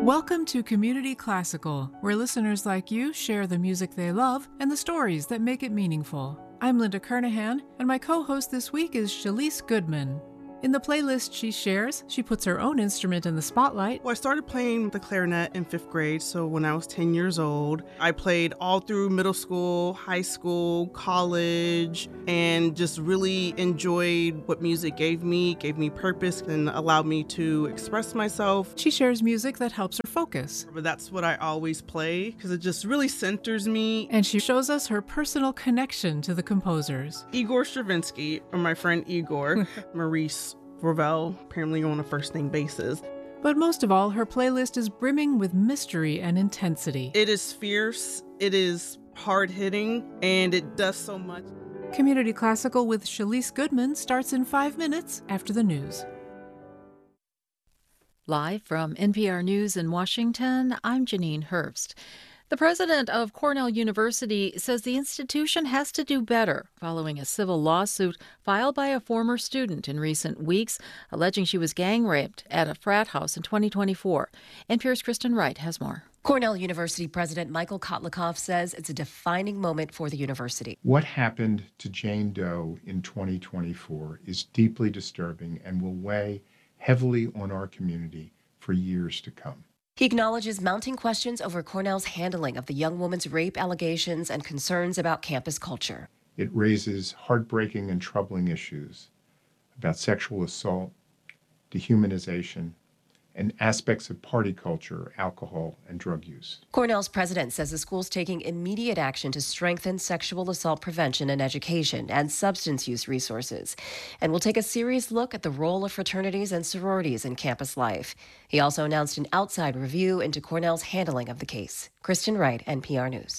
Welcome to Community Classical, where listeners like you share the music they love and the stories that make it meaningful. I'm Linda Kernahan, and my co-host this week is Shalise Goodman. In the playlist she shares, she puts her own instrument in the spotlight. Well, I started playing the clarinet in 5th grade, so when I was 10 years old. I played all through middle school, high school, college, and just really enjoyed what music gave me purpose, and allowed me to express myself. She shares music that helps her focus. But that's what I always play, because it just really centers me. And she shows us her personal connection to the composers. Igor Stravinsky, or my friend Igor, Maurice Ravel, apparently on a first-name basis. But most of all, her playlist is brimming with mystery and intensity. It is fierce, it is hard-hitting, and it does so much. Community Classical with Shalise Goodman starts in 5 minutes after the news. Live from NPR News in Washington, I'm Janine Herbst. The president of Cornell University says the institution has to do better following a civil lawsuit filed by a former student in recent weeks, alleging she was gang raped at a frat house in 2024. NPR's Kristen Wright has more. Cornell University President Michael Kotlikoff says it's a defining moment for the university. What happened to Jane Doe in 2024 is deeply disturbing and will weigh heavily on our community for years to come. He acknowledges mounting questions over Cornell's handling of the young woman's rape allegations and concerns about campus culture. It raises heartbreaking and troubling issues about sexual assault, dehumanization, and aspects of party culture, alcohol, and drug use. Cornell's president says the school's taking immediate action to strengthen sexual assault prevention and education and substance use resources, and will take a serious look at the role of fraternities and sororities in campus life. He also announced an outside review into Cornell's handling of the case. Kristen Wright, NPR News.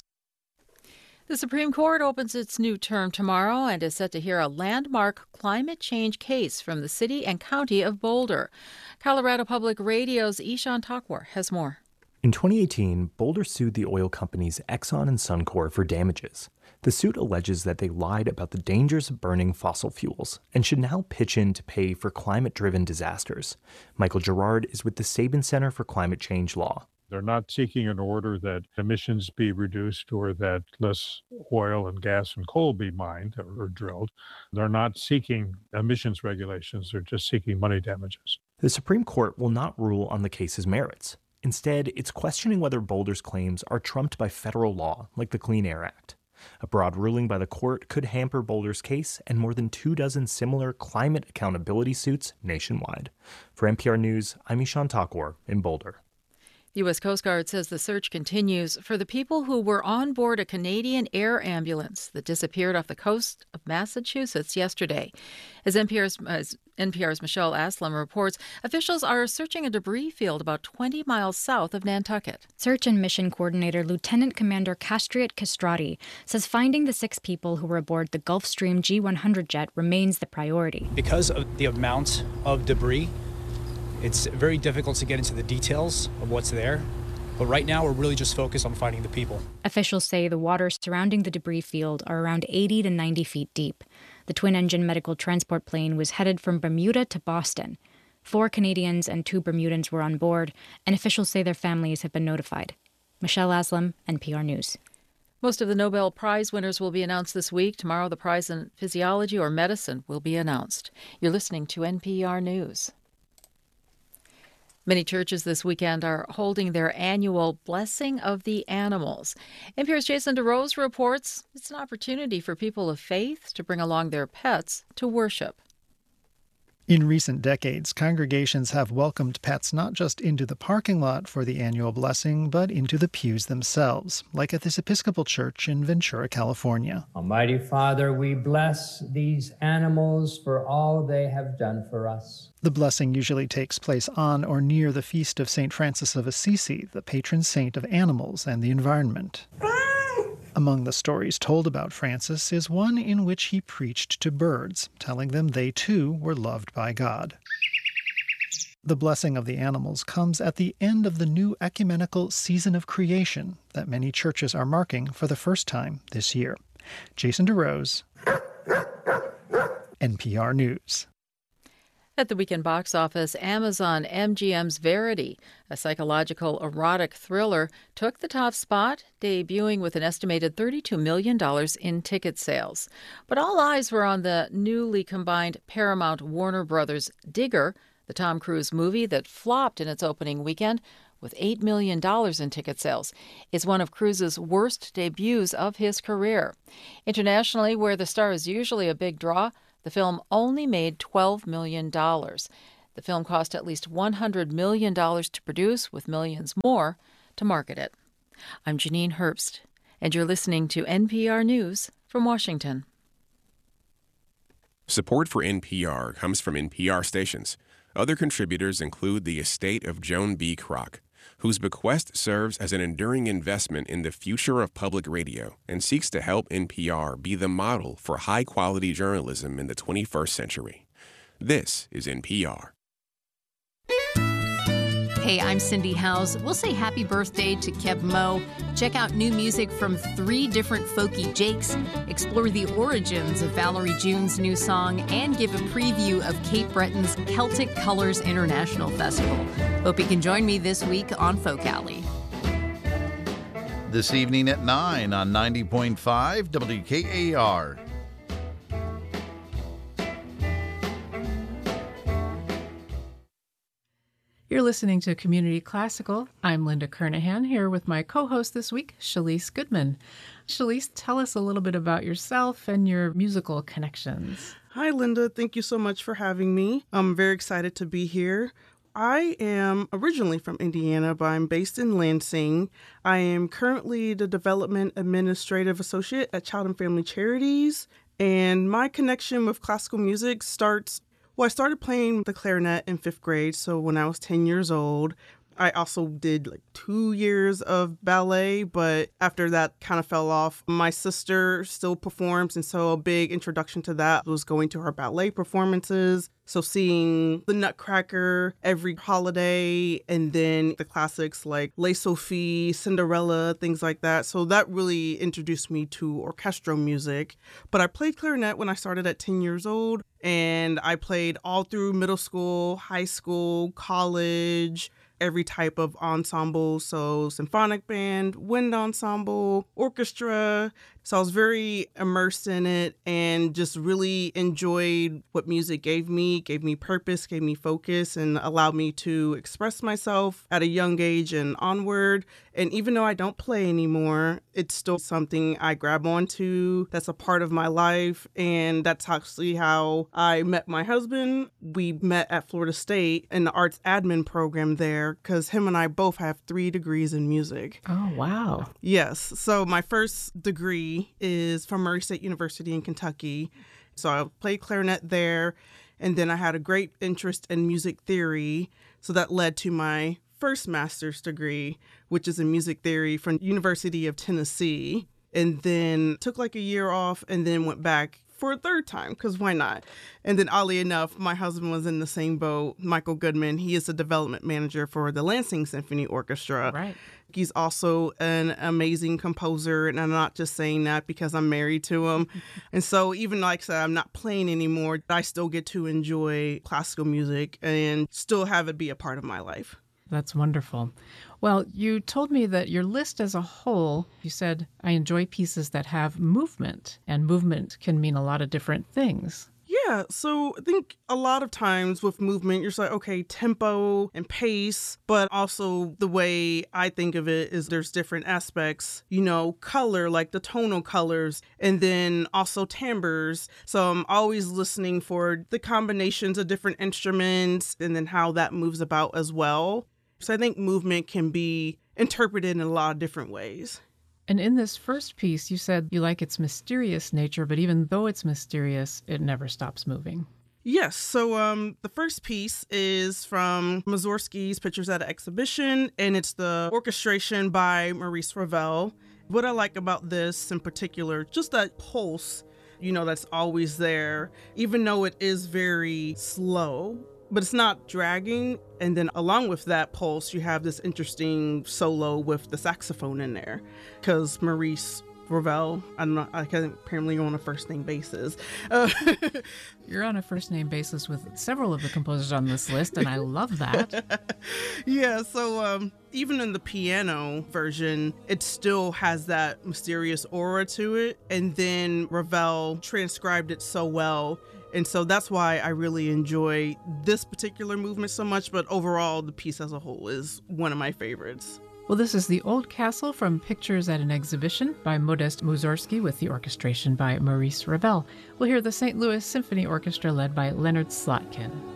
The Supreme Court opens its new term tomorrow and is set to hear a landmark climate change case from the city and county of Boulder. Colorado Public Radio's Ishan Takwar has more. In 2018, Boulder sued the oil companies Exxon and Suncor for damages. The suit alleges that they lied about the dangers of burning fossil fuels and should now pitch in to pay for climate-driven disasters. Michael Gerard is with the Sabin Center for Climate Change Law. They're not seeking an order that emissions be reduced or that less oil and gas and coal be mined or drilled. They're not seeking emissions regulations. They're just seeking money damages. The Supreme Court will not rule on the case's merits. Instead, it's questioning whether Boulder's claims are trumped by federal law, like the Clean Air Act. A broad ruling by the court could hamper Boulder's case and more than 24 similar climate accountability suits nationwide. For NPR News, I'm Ishan Takwar in Boulder. The U.S. Coast Guard says the search continues for the people who were on board a Canadian air ambulance that disappeared off the coast of Massachusetts yesterday. As NPR's Michelle Aslam reports, officials are searching a debris field about 20 miles south of Nantucket. Search and Mission Coordinator Lieutenant Commander Castriot Castrati says finding the 6 people who were aboard the Gulfstream G100 jet remains the priority. Because of the amount of debris, it's very difficult to get into the details of what's there, but right now we're really just focused on finding the people. Officials say the waters surrounding the debris field are around 80 to 90 feet deep. The twin-engine medical transport plane was headed from Bermuda to Boston. 4 Canadians and 2 Bermudans were on board, and officials say their families have been notified. Michelle Aslam, NPR News. Most of the Nobel Prize winners will be announced this week. Tomorrow, the prize in physiology or medicine will be announced. You're listening to NPR News. Many churches this weekend are holding their annual Blessing of the Animals. NPR's Jason DeRose reports it's an opportunity for people of faith to bring along their pets to worship. In recent decades, congregations have welcomed pets not just into the parking lot for the annual blessing, but into the pews themselves, like at this Episcopal church in Ventura, California. Almighty Father, we bless these animals for all they have done for us. The blessing usually takes place on or near the feast of St. Francis of Assisi, the patron saint of animals and the environment. Among the stories told about Francis is one in which he preached to birds, telling them they too were loved by God. The blessing of the animals comes at the end of the new ecumenical season of creation that many churches are marking for the first time this year. Jason DeRose, NPR News. At the weekend box office, Amazon MGM's Verity, a psychological erotic thriller, took the top spot, debuting with an estimated $32 million in ticket sales. But all eyes were on the newly combined Paramount-Warner Brothers Digger, the Tom Cruise movie that flopped in its opening weekend with $8 million in ticket sales. It's one of Cruise's worst debuts of his career. Internationally, where the star is usually a big draw, the film only made $12 million. The film cost at least $100 million to produce, with millions more to market it. I'm Janine Herbst, and you're listening to NPR News from Washington. Support for NPR comes from NPR stations. Other contributors include the estate of Joan B. Kroc, whose bequest serves as an enduring investment in the future of public radio and seeks to help NPR be the model for high-quality journalism in the 21st century. This is NPR. Hey, I'm Cindy Howes. We'll say happy birthday to Keb Mo. Check out new music from 3 different folky Jakes, explore the origins of Valerie June's new song, and give a preview of Cape Breton's Celtic Colors International Festival. Hope you can join me this week on Folk Alley. This evening at 9 on 90.5 WKAR. You're listening to Community Classical. I'm Linda Kernahan, here with my co-host this week, Shalise Goodman. Shalise, tell us a little bit about yourself and your musical connections. Hi, Linda. Thank you so much for having me. I'm very excited to be here. I am originally from Indiana, but I'm based in Lansing. I am currently the Development Administrative Associate at Child and Family Charities, and my connection with classical music I started playing the clarinet in 5th grade, so when I was 10 years old. I also did 2 years of ballet, but after that kind of fell off. My sister still performs, and so a big introduction to that was going to her ballet performances. So seeing the Nutcracker every holiday, and then the classics like Les Sophie, Cinderella, things like that. So that really introduced me to orchestral music. But I played clarinet when I started at 10 years old, and I played all through middle school, high school, college, every type of ensemble, so symphonic band, wind ensemble, orchestra. So I was very immersed in it and just really enjoyed what music gave me purpose, gave me focus, and allowed me to express myself at a young age and onward. And even though I don't play anymore, it's still something I grab onto. That's a part of my life. And that's actually how I met my husband. We met at Florida State in the arts admin program there, because him and I both have 3 degrees in music. Oh, wow. Yes. So my first degree is from Murray State University in Kentucky. So I played clarinet there, and then I had a great interest in music theory. So that led to my first master's degree, which is in music theory from University of Tennessee, and then took a year off and then went back for a 3rd time, because why not? And then oddly enough, my husband was in the same boat, Michael Goodman. He is the development manager for the Lansing Symphony Orchestra. Right. He's also an amazing composer, and I'm not just saying that because I'm married to him. And so even like I said, I'm not playing anymore, I still get to enjoy classical music and still have it be a part of my life. That's wonderful. Well, you told me that your list as a whole, you said, I enjoy pieces that have movement, and movement can mean a lot of different things. Yeah, so I think a lot of times with movement, you're just like, okay, tempo and pace, but also the way I think of it is there's different aspects, color, like the tonal colors, and then also timbres. So I'm always listening for the combinations of different instruments and then how that moves about as well. So I think movement can be interpreted in a lot of different ways. And in this first piece, you said you like its mysterious nature, but even though it's mysterious, it never stops moving. Yes. So the first piece is from Mussorgsky's Pictures at an Exhibition, and it's the orchestration by Maurice Ravel. What I like about this in particular, just that pulse, that's always there, even though it is very slow, but it's not dragging. And then along with that pulse, you have this interesting solo with the saxophone in there, because Maurice Ravel. I can apparently go on a first name basis. You're on a first name basis with several of the composers on this list, and I love that. Yeah, so even in the piano version, it still has that mysterious aura to it. And then Ravel transcribed it so well. And so that's why I really enjoy this particular movement so much. But overall, the piece as a whole is one of my favorites. Well, this is The Old Castle from Pictures at an Exhibition by Modest Mussorgsky with the orchestration by Maurice Ravel. We'll hear the St. Louis Symphony Orchestra led by Leonard Slotkin.